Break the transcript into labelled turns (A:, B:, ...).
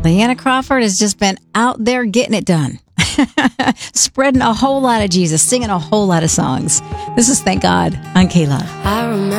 A: Leanna Crawford has just been out there getting it done. Spreading a whole lot of Jesus, singing a whole lot of songs. This is Thank God on K-Love.
B: I remember